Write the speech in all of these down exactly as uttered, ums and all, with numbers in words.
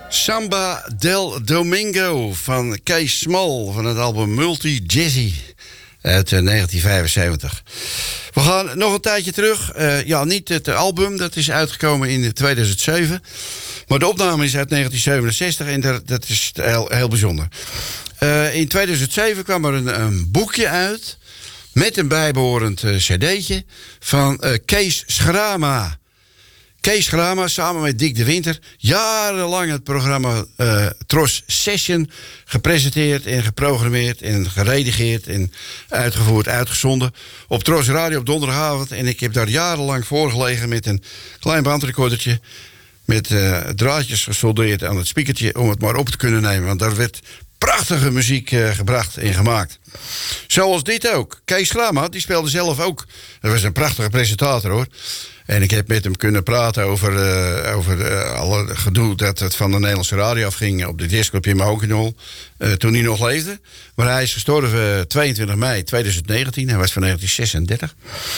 Samba del Domingo van Kees Small van het album Multi Jazzy uit uh, negentien vijfenzeventig. We gaan nog een tijdje terug. Uh, ja, niet het album, dat is uitgekomen in tweeduizend zeven. Maar de opname is uit negentien zevenenzestig en dat, dat is heel, heel bijzonder. Uh, in tweeduizend zeven kwam er een, een boekje uit met een bijbehorend uh, cd'tje van uh, Kees Schrama. Kees Schrama, samen met Dick de Winter, jarenlang het programma uh, Tros Session gepresenteerd en geprogrammeerd en geredigeerd en uitgevoerd, uitgezonden op Tros Radio op donderdagavond. En ik heb daar jarenlang voor gelegen met een klein bandrecordertje met uh, draadjes gesoldeerd aan het speakertje om het maar op te kunnen nemen, want daar werd prachtige muziek uh, gebracht en gemaakt. Zoals dit ook. Kees Schrama, die speelde zelf ook. Dat was een prachtige presentator, hoor. En ik heb met hem kunnen praten over, uh, over uh, alle gedoe dat het van de Nederlandse radio afging op de disclub in Mahokkenol, uh, toen hij nog leefde. Maar hij is gestorven tweeëntwintig mei tweeduizend negentien. Hij was van negentien zesendertig.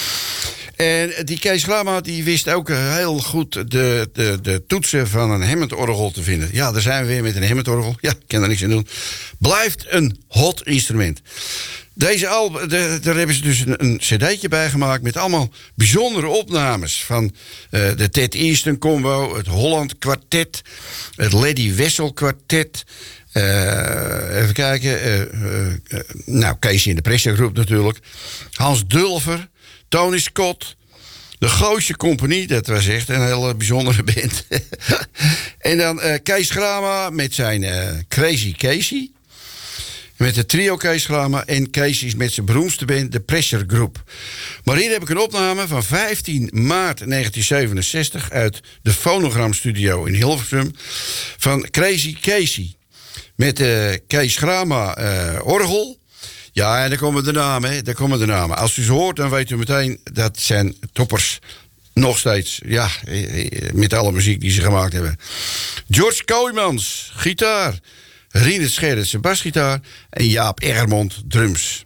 En die Kees Schrama die wist ook heel goed de, de, de toetsen van een Hammond-orgel te vinden. Ja, daar zijn we weer met een Hammond-orgel. Ja, ik kan er niks aan doen. Blijft een hot instrument. Deze album, de, daar hebben ze dus een, een cd'tje bij gemaakt met allemaal bijzondere opnames van uh, de Ted Easton Combo, het Holland Quartet, het Lady Wessel Quartet. Uh, even kijken. Uh, uh, uh, nou, Kees in de Pressure Group natuurlijk. Hans Dulfer, Tony Scott, de Gooische Compagnie, dat was echt een hele bijzondere band. En dan uh, Kees Schrama met zijn uh, Crazy Casey. Met het trio Kees Schrama en Kees is met zijn beroemdste band, de Pressure Group. Maar hier heb ik een opname van vijftien maart negentien zevenenzestig uit de Phonogram Studio in Hilversum van Crazy Casey. Met uh, Kees Schrama uh, orgel. Ja, en daar komen de namen, hè. Daar komen de namen. Als u ze hoort, dan weet u meteen dat zijn toppers. Nog steeds, ja, met alle muziek die ze gemaakt hebben. George Kooijmans, gitaar. Rinus Scherritsen, basgitaar. En Jaap Egermond, drums.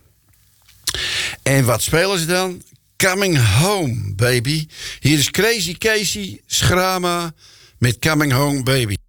En wat spelen ze dan? Coming Home, baby. Hier is Crazy Casey Schrama met Coming Home, baby.